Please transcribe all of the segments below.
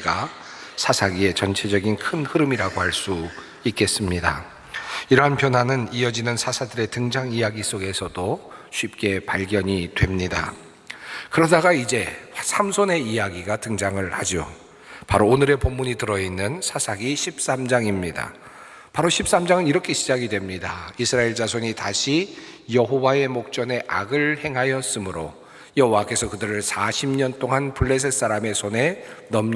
이야기가 사사기의 전체적인 큰 흐름이라고 할 수 있겠습니다. 이러한 변화는 이어지는 사사들의 등장 이야기 속에서도 쉽게 발견이 됩니다. 그러다가 이제 삼손의 이야기가 등장을 하죠. 바로 오늘의 본문이 들어있는 사사기 13장입니다. 바로 13장은 이렇게 시작이 됩니다. 이스라엘 자손이 다시 여호와의 목전에 악을 행하였으므로 여호와께서 그들을 40년 동안 블레셋 사람의 손에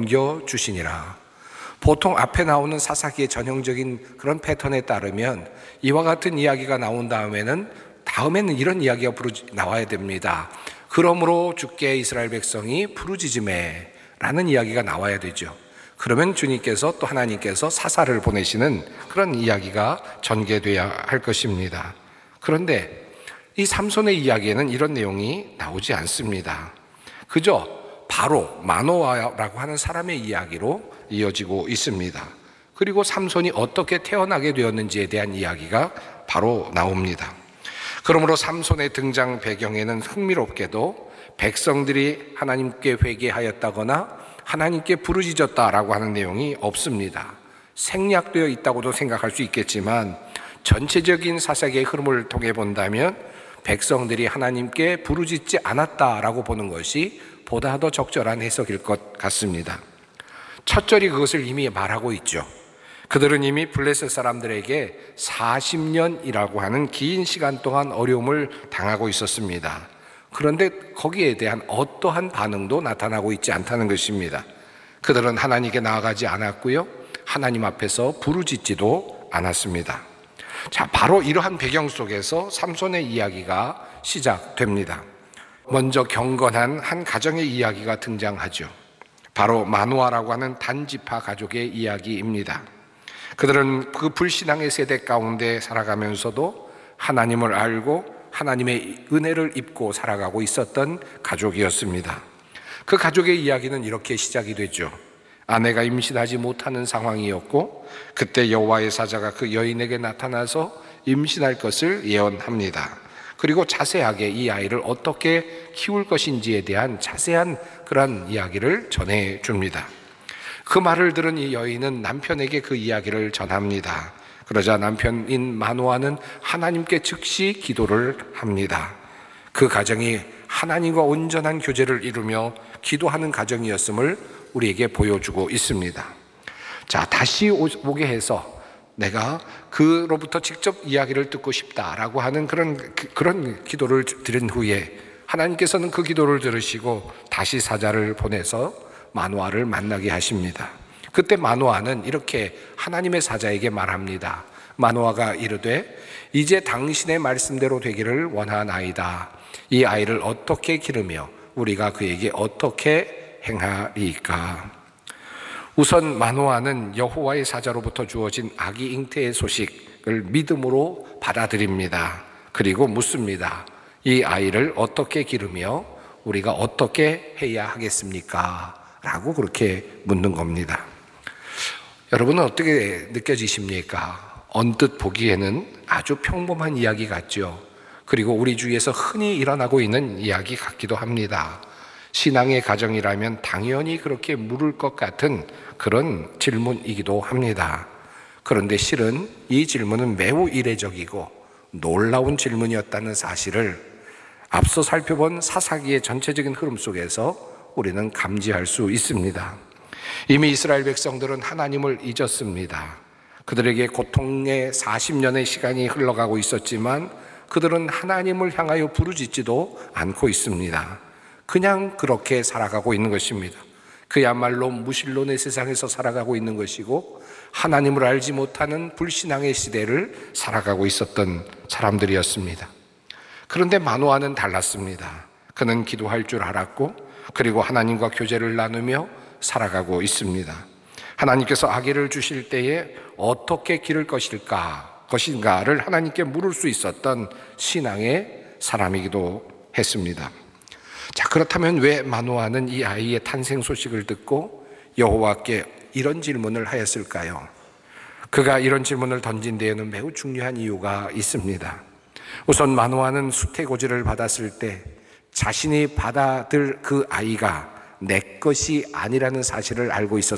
넘겨주시니라. 보통 앞에 나오는 사사기의 전형적인 그런 패턴에 따르면 이와 같은 이야기가 나온 다음에는 이런 이야기가 나와야 됩니다. 그러므로 주께 이스라엘 백성이 부르짖음에 라는 이야기가 나와야 되죠. 그러면 주님께서 또 하나님께서 사사를 보내시는 그런 이야기가 전개돼야 할 것입니다. 그런데 이 삼손의 이야기에는 이런 내용이 나오지 않습니다. 그저 바로 마노아라고 하는 사람의 이야기로 이어지고 있습니다. 그리고 삼손이 어떻게 태어나게 되었는지에 대한 이야기가 바로 나옵니다. 그러므로 삼손의 등장 배경에는 흥미롭게도 백성들이 하나님께 회개하였다거나 하나님께 부르짖었다라고 하는 내용이 없습니다. 생략되어 있다고도 생각할 수 있겠지만 전체적인 사사기의 흐름을 통해 본다면 백성들이 하나님께 부르짖지 않았다라고 보는 것이 보다 더 적절한 해석일 것 같습니다. 첫 절이 그것을 이미 말하고 있죠. 그들은 이미 블레셋 사람들에게 40년이라고 하는 긴 시간 동안 어려움을 당하고 있었습니다. 그런데 거기에 대한 어떠한 반응도 나타나고 있지 않다는 것입니다. 그들은 하나님께 나아가지 않았고요, 하나님 앞에서 부르짖지도 않았습니다. 자, 바로 이러한 배경 속에서 삼손의 이야기가 시작됩니다. 먼저 경건한 한 가정의 이야기가 등장하죠. 바로 마노아라고 하는 단지파 가족의 이야기입니다. 그들은 그 불신앙의 세대 가운데 살아가면서도 하나님을 알고 하나님의 은혜를 입고 살아가고 있었던 가족이었습니다. 그 가족의 이야기는 이렇게 시작이 되죠. 아내가 임신하지 못하는 상황이었고 그때 여호와의 사자가 그 여인에게 나타나서 임신할 것을 예언합니다. 그리고 자세하게 이 아이를 어떻게 키울 것인지에 대한 자세한 그런 이야기를 전해줍니다. 그 말을 들은 이 여인은 남편에게 그 이야기를 전합니다. 그러자 남편인 마노아는 하나님께 즉시 기도를 합니다. 그 가정이 하나님과 온전한 교제를 이루며 기도하는 가정이었음을 우리에게 보여주고 있습니다. 자, 다시 오게 해서 내가 그로부터 직접 이야기를 듣고 싶다라고 하는 그런 기도를 드린 후에 하나님께서는 그 기도를 들으시고 다시 사자를 보내서 마노아를 만나게 하십니다. 그때 마노아는 이렇게 하나님의 사자에게 말합니다. 마노아가 이르되 이제 당신의 말씀대로 되기를 원하나이다. 이 아이를 어떻게 기르며 우리가 그에게 어떻게 행하리까? 우선 마노아는 여호와의 사자로부터 주어진 아기 잉태의 소식을 믿음으로 받아들입니다. 그리고 묻습니다. 이 아이를 어떻게 기르며 우리가 어떻게 해야 하겠습니까? 라고 그렇게 묻는 겁니다. 여러분은 어떻게 느껴지십니까? 언뜻 보기에는 아주 평범한 이야기 같죠. 그리고 우리 주위에서 흔히 일어나고 있는 이야기 같기도 합니다. 신앙의 가정이라면 당연히 그렇게 물을 것 같은 그런 질문이기도 합니다. 그런데 실은 이 질문은 매우 이례적이고 놀라운 질문이었다는 사실을 앞서 살펴본 사사기의 전체적인 흐름 속에서 우리는 감지할 수 있습니다. 이미 이스라엘 백성들은 하나님을 잊었습니다. 그들에게 고통의 40년의 시간이 흘러가고 있었지만 그들은 하나님을 향하여 부르짖지도 않고 있습니다. 그냥 그렇게 살아가고 있는 것입니다. 그야말로 무신론의 세상에서 살아가고 있는 것이고 하나님을 알지 못하는 불신앙의 시대를 살아가고 있었던 사람들이었습니다. 그런데 마노아는 달랐습니다. 그는 기도할 줄 알았고 그리고 하나님과 교제를 나누며 살아가고 있습니다. 하나님께서 아기를 주실 때에 어떻게 기를 것인가를 하나님께 물을 수 있었던 신앙의 사람이기도 했습니다. 자, 그렇다면 왜 마노아는 이 아이의 탄생 소식을 듣고 여호와께 이런 질문을 하였을까요? 그가 이런 질문을 던진 데에는 매우 중요한 이유가 있습니다. 우선 마노아는 수태고지를 받았을 때 자신이 받아들 그 아이가 내 것이 아니라는 사실을 알고 있었습니다.